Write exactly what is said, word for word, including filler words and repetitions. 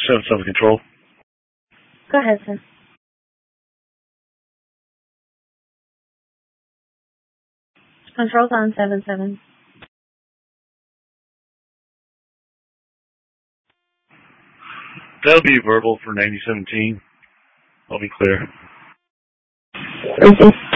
seven seven Control. Go ahead, sir. Control's on seven seven. That'll be verbal for ninety seventeen. I'll be clear. Okay.